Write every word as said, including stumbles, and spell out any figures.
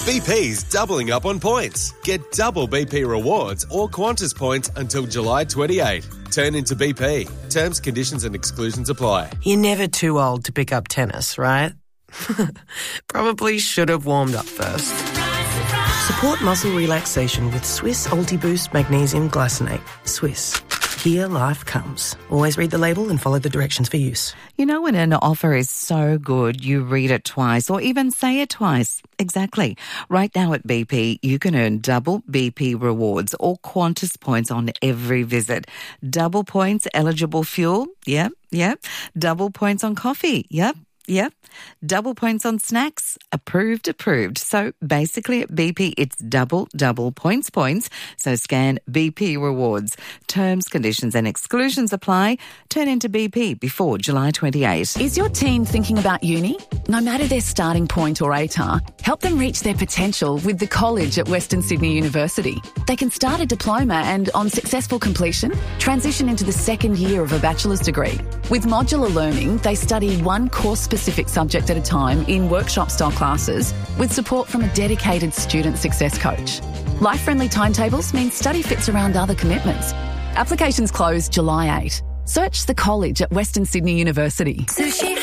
B P's doubling up on points. Get double B P rewards or Qantas points until July twenty-eighth. Turn into B P. Terms, conditions and exclusions apply. You're never too old to pick up tennis, right? Probably should have warmed up first. Support muscle relaxation with Swiss Ultiboost Magnesium Glycinate. Swiss. Here life comes. Always read the label and follow the directions for use. You know when an offer is so good, you read it twice or even say it twice. Exactly. Right now at B P, you can earn double B P rewards or Qantas points on every visit. Double points eligible fuel. Yep, yep. Double points on coffee. Yep. Yep. Double points on snacks. Approved, approved. So basically at B P, it's double, double points, points. So scan B P rewards. Terms, conditions and exclusions apply. Turn into B P before July twenty-eighth. Is your teen thinking about uni? No matter their starting point or A T A R, help them reach their potential with the college at Western Sydney University. They can start a diploma and, on successful completion, transition into the second year of a bachelor's degree. With modular learning, they study one course-specific subject at a time in workshop-style classes with support from a dedicated student success coach. Life-friendly timetables mean study fits around other commitments. Applications close July eighth. Search the college at Western Sydney University. Sushi